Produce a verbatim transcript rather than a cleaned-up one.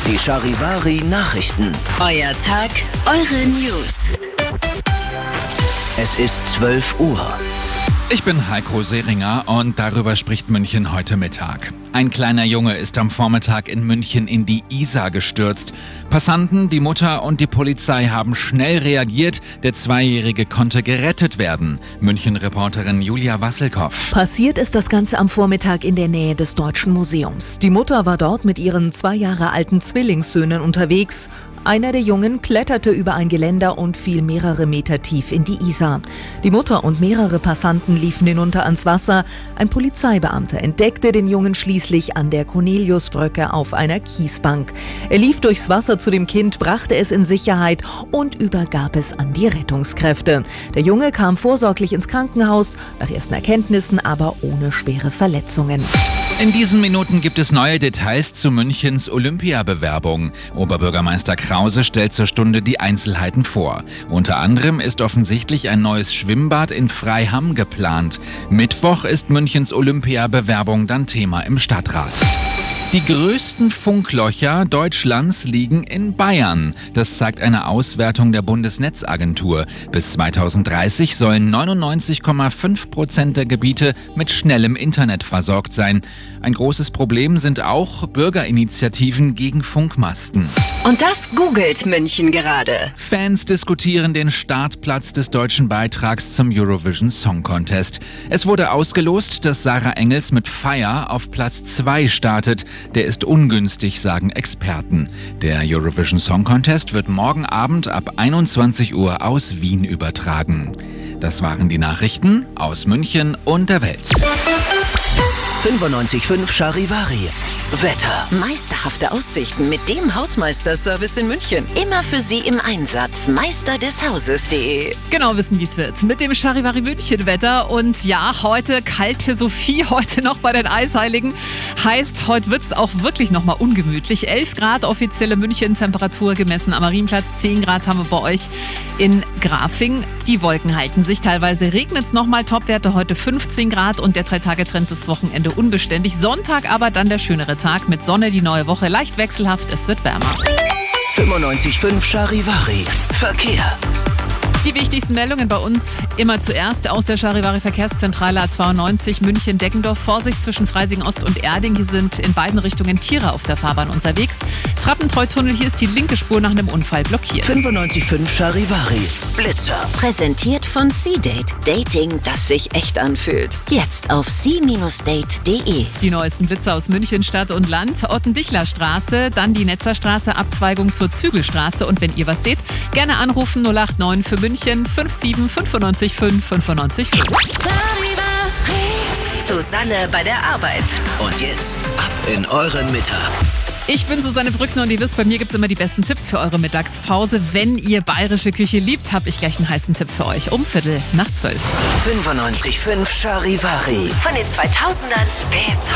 Die Charivari Nachrichten. Euer Tag, eure News. Es ist zwölf Uhr. Ich bin Heiko Seringer und darüber spricht München heute Mittag. Ein kleiner Junge ist am Vormittag in München in die Isar gestürzt. Passanten, die Mutter und die Polizei haben schnell reagiert. Der Zweijährige konnte gerettet werden. München-Reporterin Julia Wasselkoff. Passiert ist das Ganze am Vormittag in der Nähe des Deutschen Museums. Die Mutter war dort mit ihren zwei Jahre alten Zwillingssöhnen unterwegs. Einer der Jungen kletterte über ein Geländer und fiel mehrere Meter tief in die Isar. Die Mutter und mehrere Passanten liefen hinunter ans Wasser. Ein Polizeibeamter entdeckte den Jungen schließlich an der Corneliusbrücke auf einer Kiesbank. Er lief durchs Wasser zu dem Kind, brachte es in Sicherheit und übergab es an die Rettungskräfte. Der Junge kam vorsorglich ins Krankenhaus, nach ersten Erkenntnissen aber ohne schwere Verletzungen. In diesen Minuten gibt es neue Details zu Münchens Olympiabewerbung. Oberbürgermeister Krause stellt zur Stunde die Einzelheiten vor. Unter anderem ist offensichtlich ein neues Schwimmbad in Freiham geplant. Mittwoch ist Münchens Olympiabewerbung dann Thema im Stadtrat. Die größten Funklöcher Deutschlands liegen in Bayern. Das zeigt eine Auswertung der Bundesnetzagentur. Bis zweitausenddreißig sollen neunundneunzig Komma fünf Prozent der Gebiete mit schnellem Internet versorgt sein. Ein großes Problem sind auch Bürgerinitiativen gegen Funkmasten. Und das googelt München gerade. Fans diskutieren den Startplatz des deutschen Beitrags zum Eurovision Song Contest. Es wurde ausgelost, dass Sarah Engels mit Fire auf Platz zwei startet. Der ist ungünstig, sagen Experten. Der Eurovision Song Contest wird morgen Abend ab einundzwanzig Uhr aus Wien übertragen. Das waren die Nachrichten aus München und der Welt. fünfundneunzig Komma fünf Charivari. Wetter. Meisterhafte Aussichten mit dem Hausmeister-Service in München. Immer für Sie im Einsatz. meister des hauses punkt de. Genau wissen, wie es wird. Mit dem Charivari München-Wetter. Und ja, heute kalte Sophie, heute noch bei den Eisheiligen. Heißt, heute wird es auch wirklich nochmal ungemütlich. elf Grad offizielle München-Temperatur gemessen am Marienplatz. zehn Grad haben wir bei euch in Grafing. Die Wolken halten sich. Teilweise regnet es nochmal. Topwerte heute fünfzehn Grad und der Drei-Tage-Trend des Wochenende unbeständig. Sonntag aber dann der schönere Tag mit Sonne, die neue Woche leicht wechselhaft, es wird wärmer. fünfundneunzig Komma fünf Charivari. Verkehr. Die wichtigsten Meldungen bei uns immer zuerst aus der Charivari Verkehrszentrale A zweiundneunzig München-Deggendorf. Vorsicht zwischen Freising Ost und Erding. Hier sind in beiden Richtungen Tiere auf der Fahrbahn unterwegs. Trappentreutunnel, hier ist die linke Spur nach einem Unfall blockiert. fünfundneunzig Komma fünf Charivari. Blitzer. Präsentiert von C-Date. Dating, das sich echt anfühlt. Jetzt auf c Bindestrich date punkt de. Die neuesten Blitzer aus München, Stadt und Land. Ottendichler-Straße, dann die Netzerstraße, Abzweigung zur Zügelstraße. Und wenn ihr was seht, gerne anrufen null acht neun für München fünf sieben fünf neun fünf fünf neun fünf. Susanne bei der Arbeit. Und jetzt ab in euren Mittag. Ich bin Susanne Brückner und ihr wisst, bei mir gibt es immer die besten Tipps für eure Mittagspause. Wenn ihr bayerische Küche liebt, habe ich gleich einen heißen Tipp für euch. Um Viertel nach zwölf. fünfundneunzig Komma fünf Charivari. Von den zweitausendern bis